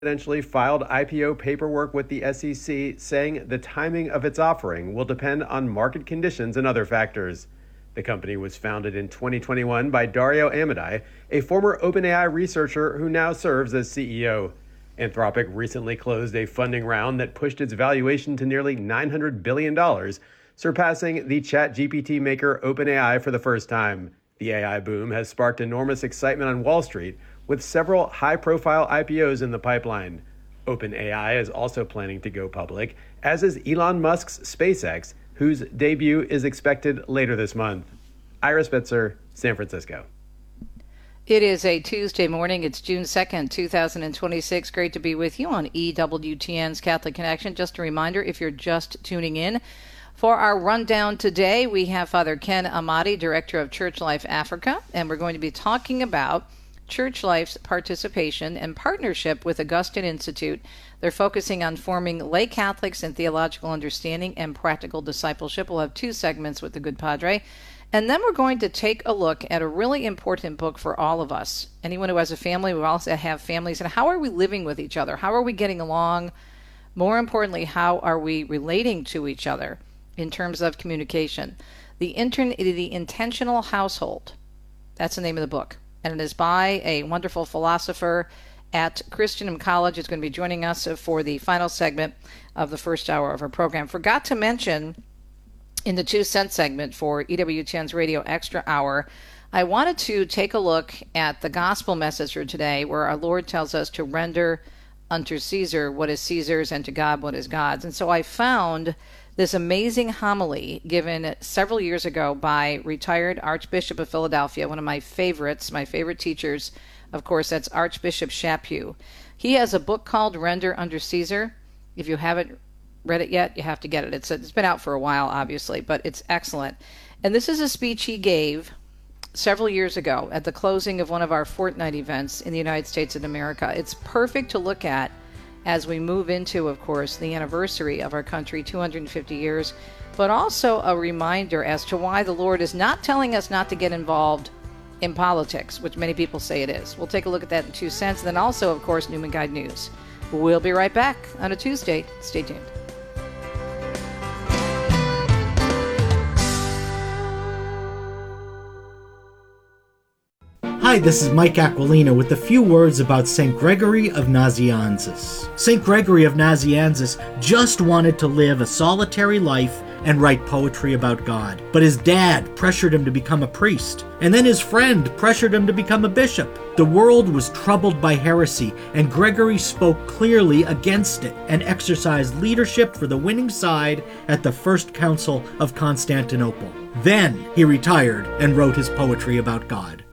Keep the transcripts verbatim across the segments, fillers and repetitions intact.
Confidentially filed I P O paperwork with the S E C, saying the timing of its offering will depend on market conditions and other factors. The company was founded in twenty twenty-one by Dario Amodei, a former OpenAI researcher who now serves as C E O. Anthropic recently closed a funding round that pushed its valuation to nearly nine hundred billion dollars, surpassing the ChatGPT maker OpenAI for the first time. The A I boom has sparked enormous excitement on Wall Street, with several high-profile I P Os in the pipeline. OpenAI is also planning to go public, as is Elon Musk's SpaceX, whose debut is expected later this month. Ira Spitzer, San Francisco. It is a Tuesday morning. It's June second, two thousand twenty-six. Great to be with you on E W T N's Catholic Connection. Just a reminder, if you're just tuning in, for our rundown today, we have Father Ken Amati, Director of Church Life Africa, and we're going to be talking about Church Life's participation and partnership with Augustine Institute. They're focusing on forming lay Catholics in theological understanding and practical discipleship. We'll have two segments with the Good Padre. And then we're going to take a look at a really important book for all of us. Anyone who has a family, we also have families. And how are we living with each other? How are we getting along? More importantly, how are we relating to each other in terms of communication? The, intern- the Intentional Household. That's the name of the book. And it is by a wonderful philosopher at Christian College. It's going to be joining us for the final segment of the first hour of our program. Forgot to mention in the two cent segment for E W T N's Radio Extra Hour, I wanted to take a look at the gospel message for today, where our Lord tells us to render unto Caesar what is Caesar's and to God what is God's. And so I found this amazing homily given several years ago by retired Archbishop of Philadelphia, one of my favorites, my favorite teachers. Of course, that's Archbishop Chaput. He has a book called Render Unto Caesar. If you haven't read it yet, you have to get it. It's, it's been out for a while, obviously, but it's excellent. And this is a speech he gave several years ago at the closing of one of our fortnight events in the United States of America. It's perfect to look at as we move into, of course, the anniversary of our country, two hundred fifty years, but also a reminder as to why the Lord is not telling us not to get involved in politics, which many people say it is. We'll take a look at that in two cents. And then also, of course, Newman Guide News. We'll be right back on a Tuesday. Stay tuned. Hi, this is Mike Aquilina with a few words about Saint Gregory of Nazianzus. Saint Gregory of Nazianzus just wanted to live a solitary life and write poetry about God, but his dad pressured him to become a priest, and then his friend pressured him to become a bishop. The world was troubled by heresy, and Gregory spoke clearly against it and exercised leadership for the winning side at the First Council of Constantinople. Then he retired and wrote his poetry about God.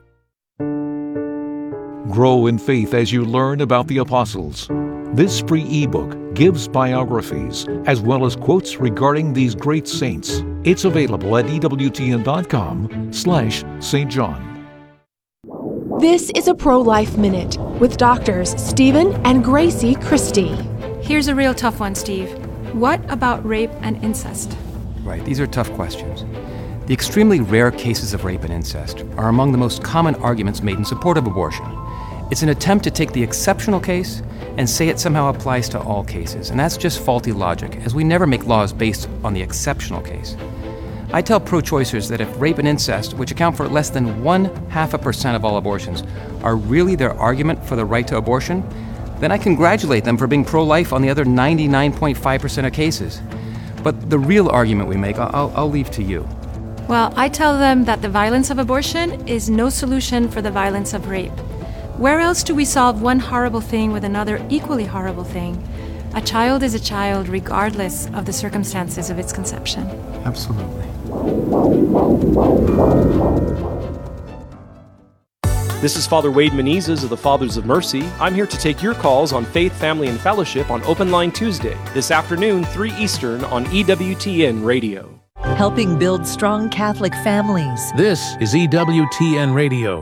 Grow in faith as you learn about the apostles. This free ebook gives biographies as well as quotes regarding these great saints. It's available at ewtn.com slash Saint John. This is a Pro-Life Minute with doctors Stephen and Gracie Christie. Here's a real tough one, Steve. What about rape and incest? Right, these are tough questions. The extremely rare cases of rape and incest are among the most common arguments made in support of abortion. It's an attempt to take the exceptional case and say it somehow applies to all cases, and that's just faulty logic, as we never make laws based on the exceptional case. I tell pro-choicers that if rape and incest, which account for less than one half a percent of all abortions, are really their argument for the right to abortion, then I congratulate them for being pro-life on the other ninety-nine point five percent of cases. But the real argument we make, I'll, I'll leave to you. Well, I tell them that the violence of abortion is no solution for the violence of rape. Where else do we solve one horrible thing with another equally horrible thing? A child is a child regardless of the circumstances of its conception. Absolutely. This is Father Wade Menezes of the Fathers of Mercy. I'm here to take your calls on faith, family, and fellowship on Open Line Tuesday, this afternoon, three Eastern on E W T N Radio. Helping build strong Catholic families. This is E W T N Radio.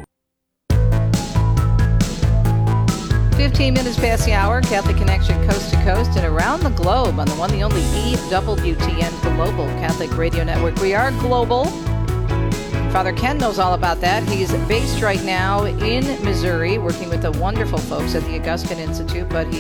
fifteen minutes past the hour, Catholic Connection coast to coast and around the globe on the one, the only E W T N Global Catholic Radio Network. We are global. Father Ken knows all about that. He's based right now in Missouri, working with the wonderful folks at the Augustine Institute, but he